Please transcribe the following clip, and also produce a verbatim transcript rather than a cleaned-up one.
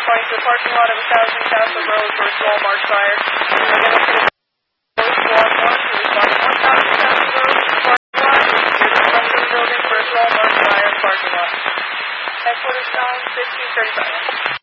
Responding to the parking lot of one thousand Castle Road for a small marked fire. We're going to see the squad one to respond to one thousand Castle Road parking lot. Here's the front of the building for a small marked fire parking lot. Headquarters down, fifteen thirty-five.